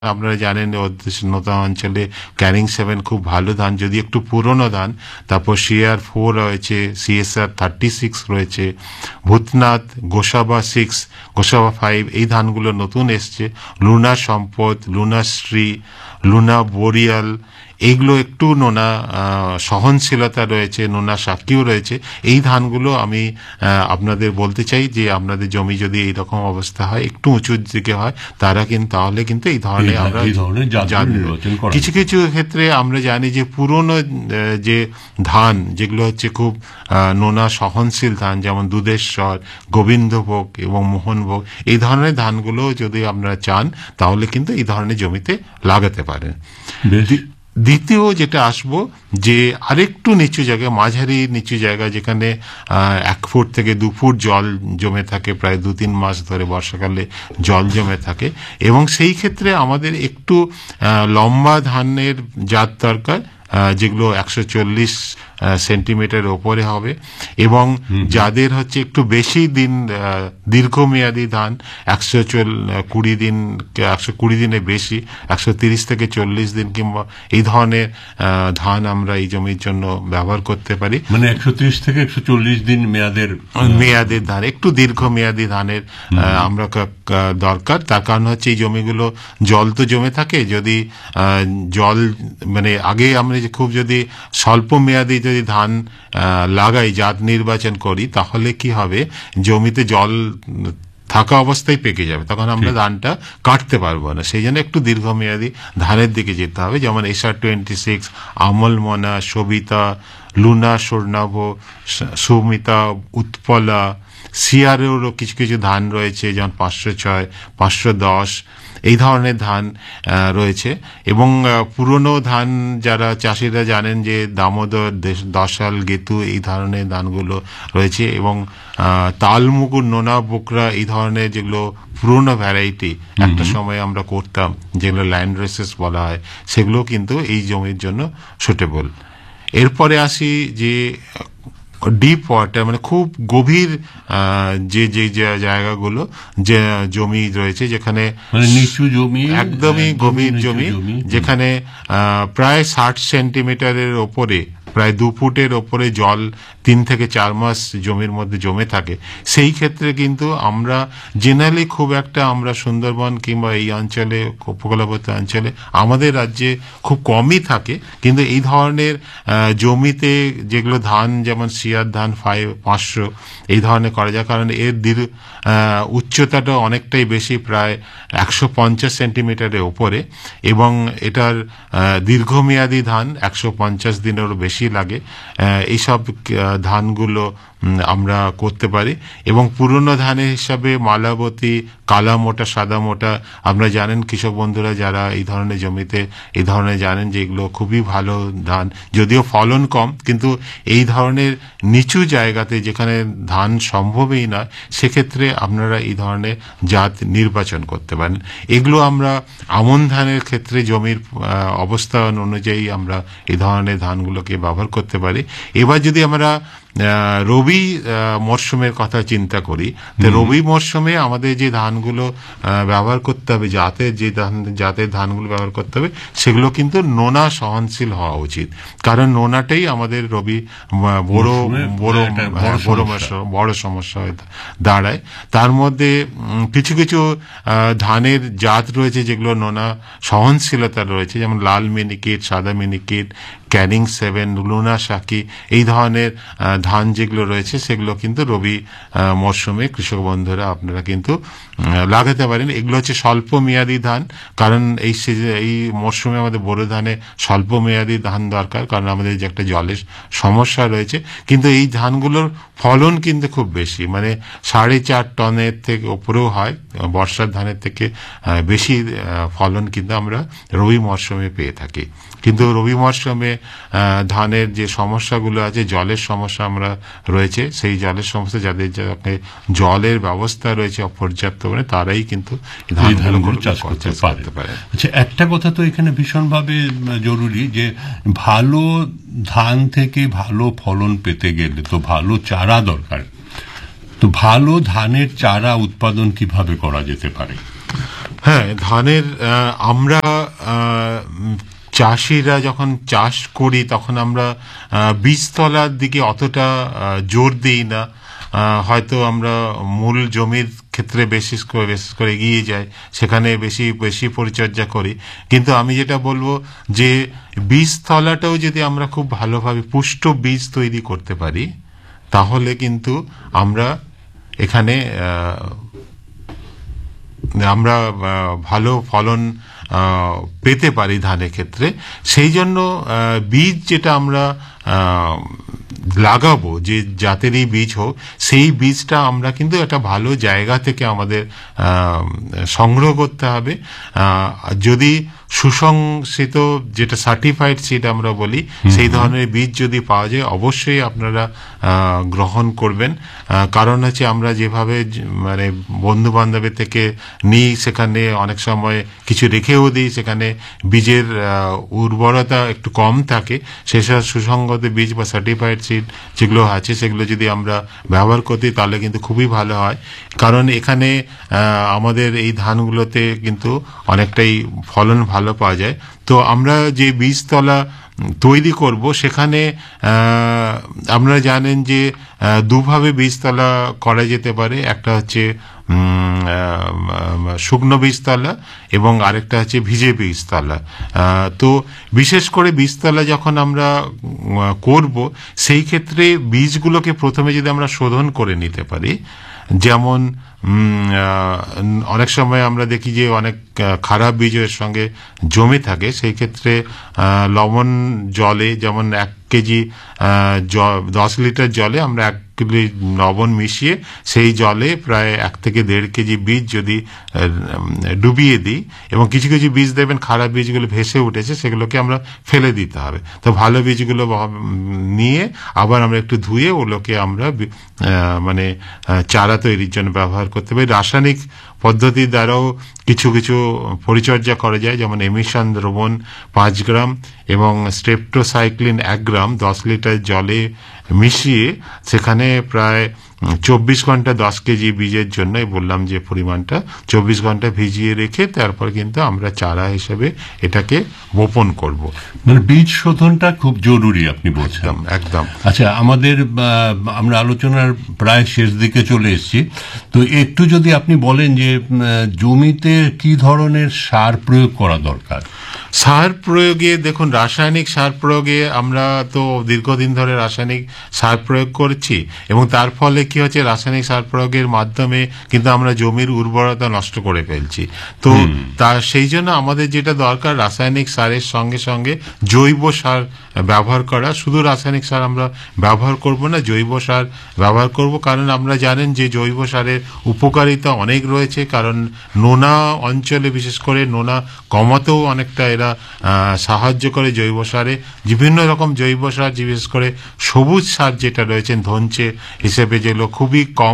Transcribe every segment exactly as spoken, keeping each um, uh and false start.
আপনারা জানেন নতুন অঞ্চলে ক্যানিং সেভেন খুব ভালো ধান, যদি একটু পুরনো ধান। তারপর সিআর ফোর রয়েছে, সিএসআর থার্টি সিক্স রয়েছে, ভূতনাথ, গোসাবা সিক্স, গোসাবা ফাইভ, এই ধানগুলো নতুন এসছে। লুনা সম্পদ, লুনা শ্রী, লুনা বোরিয়াল, এইগুলো একটু নোনা সহনশীলতা রয়েছে, নোনা সাক্ষীও রয়েছে। এই ধানগুলো আমি আপনাদের বলতে চাই যে আপনাদের জমি যদি এইরকম অবস্থা হয়, একটু উঁচুর দিকে হয়, তারা কিন্তু তাহলে কিন্তু এই ধরনের আমরা কিছু কিছু ক্ষেত্রে আমরা জানি যে পুরনো যে ধান যেগুলো হচ্ছে খুব নোনা সহনশীল ধান, যেমন দুধেশ্বর, গোবিন্দভোগ এবং মোহনভোগ, এই ধরনের ধানগুলো যদি আপনারা চান তাহলে কিন্তু এই ধরনের জমিতে লাগাতে পারেন। দ্বিতীয় যেটা আসবো, যে আরেকটু নিচু জায়গায়, মাঝারি নিচু জায়গা, যেখানে এক ফুট থেকে দু ফুট জল জমে থাকে, প্রায় দু তিন মাস ধরে বর্ষাকালে জল জমে থাকে, এবং সেই ক্ষেত্রে আমাদের একটু লম্বা ধানের জাত দরকার, যেগুলো একশো চল্লিশ সেন্টিমিটার ওপরে হবে, এবং যাদের হচ্ছে একটু বেশি দিন দীর্ঘমেয়াদী ধান, একশো কুড়ি দিন একশো কুড়ি দিনে বেশি, একশো তিরিশ থেকে চল্লিশ দিন কিংবা এই ধরনের ধান আমরা এই জমির জন্য ব্যবহার করতে পারি। মানে একশো তিরিশ থেকে একশো চল্লিশ দিন মেয়াদের মেয়াদের ধান, একটু দীর্ঘমেয়াদী ধানের আমরা দরকার। তার কারণ হচ্ছে এই জমিগুলো জল তো জমে থাকে, যদি জল মানে আগে আমরা খুব যদি স্বল্প মেয়াদী যদি ধান লাগাই, জাত নির্বাচন করি, তাহলে কি হবে, জমিতে জল থাকা অবস্থায় পেকে যাবে, তখন আমরা ধানটা কাটতে পারবো না। সেই জন্য একটু দীর্ঘমেয়াদী ধানের দিকে যেতে হবে, যেমন এসআর টোয়েন্টি সিক্স, আমল মনা, সবিতা, লুনা স্বর্ণাভ, সুমিতা, উৎপলা, সিআরেরও কিছু কিছু ধান রয়েছে, যেমন পাঁচশো ছয়, পাঁচশো দশ, এই ধরনের ধান রয়েছে। এবং পুরনো ধান যারা চাষিরা জানেন যে দামোদর, দশাল, গেতু, এই ধরনের ধানগুলো রয়েছে, এবং তালমুগুর, নোনা বোকরা, এই ধরনের যেগুলো পুরনো ভ্যারাইটি একটা সময় আমরা করতাম, যেগুলো ল্যান্ড রেসেস বলা হয়, সেগুলো কিন্তু এই জমির জন্য সুটেবল। এরপরে আসি যে ডিপ ওয়াটার, মানে খুব গভীর যে যে জায়গাগুলো, যে জমি রয়েছে যেখানে নিচু জমি, একদমই গভীর জমি, যেখানে প্রায় ষাট সেন্টিমিটারের ওপরে, প্রায় দু ফুটের ওপরে জল তিন থেকে চার মাস জমির মধ্যে জমে থাকে, সেই ক্ষেত্রে কিন্তু আমরা জেনারেলি খুব একটা আমরা সুন্দরবন কিংবা এই অঞ্চলে, উপকূলবর্তী অঞ্চলে, আমাদের রাজ্যে খুব কমই থাকে, কিন্তু এই ধরনের জমিতে যেগুলো ধান, যেমন সিয়ার ধান ফাইভ পাঁচশো, এই ধরনের করা যায়, কারণ এর দীর্ঘ উচ্চতাটা অনেকটাই বেশি, প্রায় একশো পঞ্চাশ সেন্টিমিটারের ওপরে, এবং এটার দীর্ঘমেয়াদী ধান একশো পঞ্চাশ দিনেরও বেশি লাগে। এইসব ধানগুলো আমরা করতে পারি। এবং পুরনো ধানের হিসাবে মালাবতী, কালা মোটা, সাদা মোটা, আপনারা জানেন কৃষক বন্ধুরা যারা এই ধরনের জমিতে এই ধরনের জানেন যে এগুলো খুবই ভালো ধান, যদিও ফলন কম, কিন্তু এই ধরনের নিচু জায়গাতে যেখানে ধান সম্ভবই নয়, সেক্ষেত্রে আপনারা এই ধরনের জাত নির্বাচন করতে পারেন। এগুলো আমরা আমন ধানের ক্ষেত্রে জমির অবস্থান অনুযায়ী আমরা এই ধরনের ধানগুলোকে ব্যবহার করতে পারি। এবার যদি আমরা রবি মরশুমের কথা চিন্তা করি, তো রবি মরশুমে আমাদের যে ধানগুলো ব্যবহার করতে হবে, জাতের যে ধান, জাতের ধানগুলো ব্যবহার করতে হবে, সেগুলো কিন্তু নোনা সহনশীল হওয়া উচিত, কারণ নোনাটাই আমাদের রবি বড় বড় বড় বড় সমস্যা হয়ে দাঁড়ায়। তার মধ্যে কিছু কিছু ধানের জাত রয়েছে যেগুলো নোনা সহনশীলতা রয়েছে, যেমন লাল মিনিকেট, সাদা Miniket, Canning seven, Luna Psaki, এই ধরনের ধান যেগুলো রয়েছে সেগুলো কিন্তু রবি মরশুমে কৃষক বন্ধুরা আপনারা কিন্তু লাগাতে পারেন। এগুলো হচ্ছে স্বল্প মেয়াদী ধান, কারণ এই এই মরশুমে আমাদের বোরো ধানে স্বল্প মেয়াদী ধান দরকার, কারণ আমাদের যে একটা জলের সমস্যা রয়েছে, কিন্তু এই ধানগুলোর ফলন কিন্তু খুব বেশি, মানে সাড়ে চার টনের থেকে ওপরেও হয়, বর্ষার ধানের থেকে বেশি ফলন কিন্তু আমরা রবি মরশুমে পেয়ে থাকি। কিন্তু রবি মরশুমে ধানের যে সমস্যাগুলো আছে, জলের সমস্যা আমরা রয়েছে, সেই জলের সমস্যা, যাদের যাতে জলের ব্যবস্থা রয়েছে অপর্যাপ্ত, মানে তারাই কিন্তু ধানগুলো চাষ করতে পারে। আচ্ছা, একটা কথা তো এখানে ভীষণভাবে জরুরি, যে ভালো ধান থেকে ভালো ফলন পেতে গেলে তো ভালো চারা দরকার। তো ভালো ধানের চারা উৎপাদন কিভাবে করা যেতে পারে? হ্যাঁ, ধানের আমরা চাষিরা যখন চাষ করি তখন আমরা বীজতলার দিকে অতটা জোর দিই না, হয়তো আমরা মূল জমির ক্ষেত্রে বেশি করে বিশেষ করে এগিয়ে যাই, সেখানে বেশি বেশি পরিচর্যা করি। কিন্তু আমি যেটা বলবো যে বীজতলাটাও যদি আমরা খুব ভালোভাবে পুষ্ট বীজ তৈরি করতে পারি তাহলে কিন্তু আমরা এখানে আমরা ভালো ফলন পেতে পারি ধানের ক্ষেত্রে। সেই জন্য বীজ যেটা আমরা লাগাবো, যে জাতেরই বীজ হোক, সেই বীজটা আমরা কিন্তু একটা ভালো জায়গা থেকে আমাদের সংগ্রহ করতে হবে। যদি সুসংসিত যেটা সার্টিফাইড সিড আমরা বলি, সেই ধরনের বীজ যদি পাওয়া যায় অবশ্যই আপনারা গ্রহণ করবেন। কারণ হচ্ছে আমরা যেভাবে মানে বন্ধু বান্ধবের থেকে নিই, সেখানে অনেক সময় কিছু রেখেও দিই, সেখানে বীজের উর্বরতা একটু কম থাকে। সেসব সুসংগত বীজ বা সার্টিফাইড সিড যেগুলো আছে সেগুলো যদি আমরা ব্যবহার করি তাহলে কিন্তু খুবই ভালো হয়। কারণ এখানে আমাদের এই ধানগুলোতে কিন্তু অনেকটাই ফলন ভালো পাওয়া যায়। তো আমরা যে বীজতলা তৈরি করব সেখানে আপনারা জানেন যে দুভাবে বীজতলা করা যেতে পারে, একটা হচ্ছে শুকনো বীজতলা এবং আরেকটা হচ্ছে ভিজে বীজতলা। তো বিশেষ করে বীজতলা যখন আমরা করব সেই ক্ষেত্রে বীজগুলোকে প্রথমে যদি আমরা শোধন করে নিতে পারি, যেমন অনেক সময় আমরা দেখি যে অনেক খারাপ বীজের সঙ্গে জমে থাকে, সেই ক্ষেত্রে লবণ জলে, যেমন এক কেজি দশ লিটার জলে আমরা এক কেজি লবণ মিশিয়ে সেই জলে প্রায় এক থেকে দেড় কেজি বীজ যদি ডুবিয়ে দিই, এবং কিছু কিছু বীজ দেখবেন খারাপ বীজগুলো ভেসে উঠেছে, সেগুলোকে আমরা ফেলে দিতে হবে। তো ভালো বীজগুলো নিয়ে আবার আমরা একটু ধুয়ে ওগুলোকে আমরা মানে চারা তৈরির জন্য ব্যবহার করতে পারি। রাসায়নিক পদ্ধতির দ্বারাও কিছু কিছু পরিচর্যা করা যায়, যেমন এমিশন দ্রবণ পাঁচ গ্রাম এবং স্ট্রেপ্টোসাইক্লিন এক গ্রাম দশ লিটার জলে মিশিয়ে সেখানে প্রায় চব্বিশ ঘন্টা দশ কেজি বীজের জন্য বললাম যে পরিমাণটা চব্বিশ ঘন্টা ভিজিয়ে রেখে তারপর কিন্তু আমরা চারা হিসেবে এটাকে বপন করব। মানে বীজ শোধনটা খুব জরুরি আপনি বলছেন। একদম। আচ্ছা, আমাদের আমরা আলোচনার প্রায় শেষ দিকে চলে এসেছি, তো একটু যদি আপনি বলেন যে জমিতে কি ধরনের সার প্রয়োগ করা দরকার। সার প্রয়োগে দেখুন, রাসায়নিক সার প্রয়োগে আমরা তো দীর্ঘদিন ধরে রাসায়নিক সার প্রয়োগ করছি এবং তার ফলে কি হচ্ছে, রাসায়নিক সার প্রয়োগের মাধ্যমে কিন্তু আমরা জমির উর্বরতা নষ্ট করে ফেলছি। তো তার সেই জন্য আমাদের যেটা দরকার, রাসায়নিক সারের সঙ্গে সঙ্গে জৈব সার ব্যবহার করা। শুধু রাসায়নিক সার আমরা ব্যবহার করব না, জৈব সার ব্যবহার করব। কারণ আমরা জানেন যে জৈব সারের উপকারিতা অনেক রয়েছে, কারণ নোনা অঞ্চলে বিশেষ করে নোনা কমাতেও অনেকটা এরা সাহায্য করে জৈব সারে। বিভিন্ন রকম জৈব সার, বিশেষ করে সবুজ সার যেটা রয়েছে ধনচে হিসেবে, যেগুলো খুবই কম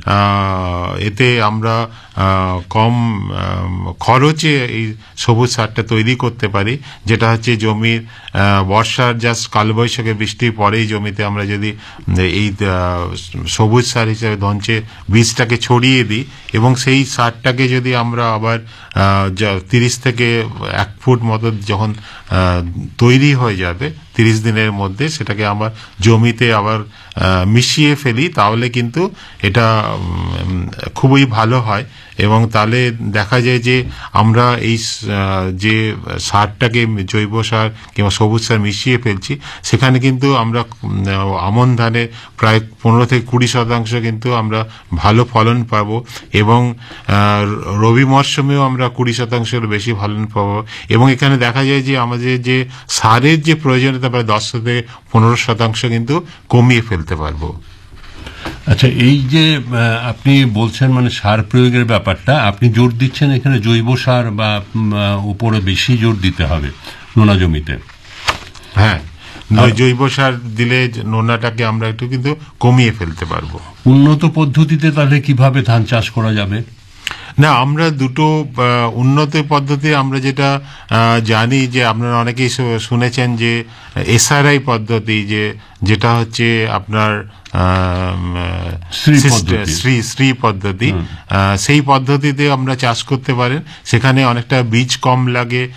এতে আমরা কম খরচে এই সবুজ সারটা তৈরি করতে পারি, যেটা হচ্ছে জমির বর্ষার জাস্ট কালবৈশাখী বৃষ্টির পরেই জমিতে আমরা যদি এই সবুজ সার হিসেবে ধনচে বীজটাকে ছড়িয়ে দিই এবং সেই সারটাকে যদি আমরা আবার তিরিশ থেকে এক ফুট মতো যখন তৈরি হয়ে যাবে তিরিশ দিনের মধ্যে সেটাকে আবার জমিতে আবার মিশিয়ে ফেলি, তাহলে কিন্তু এটা খুবই ভালো হয়। এবং তাহলে দেখা যায় যে আমরা এই যে সারটাকে জৈব সার কিংবা সবুজ সার মিশিয়ে ফেলছি, সেখানে কিন্তু আমরা আমন ধানে প্রায় পনেরো থেকে কুড়ি শতাংশ কিন্তু আমরা ভালো ফলন পাবো এবং রবি মরশুমেও আমরা কুড়ি শতাংশের বেশি ফলন পাবো। এবং এখানে দেখা যায় যে আমাদের যে সারের যে প্রয়োজনীয়তা প্রায় দশ থেকে পনেরো শতাংশ কিন্তু কমিয়ে ফেলতে পারবো। আচ্ছা, এই যে আপনি বলছেন মানে সার প্রয়োগের ব্যাপারটা, আপনি জোর দিচ্ছেন এখানে জৈব সার বা উপরে বেশি জোর দিতে হবে নোনা জমিতে। হ্যাঁ, জৈব সার দিলে নোনাটাকে আমরা একটু কিন্তু কমিয়ে ফেলতে পারবো। উন্নত পদ্ধতিতে তাহলে কিভাবে ধান চাষ করা যাবে? না, আমরা দুটো উন্নত পদ্ধতি আমরা যেটা জানি যে আপনারা অনেকেই শুনেছেন যে এসআরআই পদ্ধতি, যে যেটা হচ্ছে আপনার শ্রী শ্রী পদ্ধতি, সেই পদ্ধতিতে আমরা চাষ করতে পারেন। সেখানে অনেকটা বীজ কম লাগে,